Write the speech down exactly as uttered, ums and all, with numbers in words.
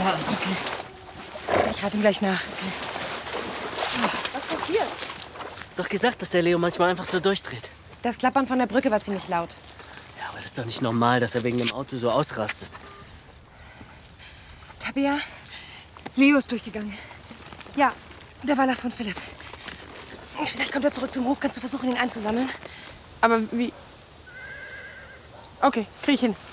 Hans. Okay. Ich reite ihm gleich nach. Was passiert? Doch gesagt, dass der Leo manchmal einfach so durchdreht. Das Klappern von der Brücke war ziemlich laut. Ja, aber das ist doch nicht normal, dass er wegen dem Auto so ausrastet. Tabea, Leo ist durchgegangen. Ja, der Waller von Philipp. Vielleicht kommt er zurück zum Hof. Kannst du versuchen, ihn einzusammeln? Aber wie? Okay, krieg ich hin.